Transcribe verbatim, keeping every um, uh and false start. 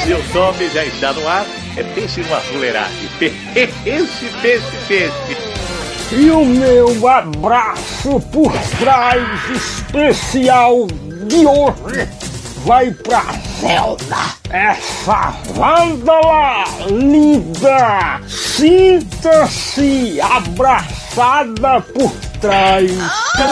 Brasil Some já está no ar. É Peixe no Azuleiragem. Peixe, peixe, peixe. E o meu abraço por trás especial de hoje vai pra Zelda, essa vândala linda. Sinta-se abraçada por trás.